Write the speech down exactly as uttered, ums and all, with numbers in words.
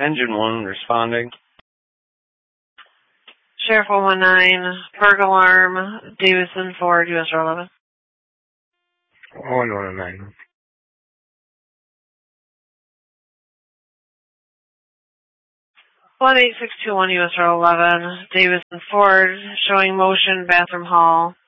Engine one responding. Sheriff one one nine, Berg Alarm, Davison Ford, U S R eleven. one one nine. one eight six two one U S R eleven, Davison Ford, showing motion, bathroom hall.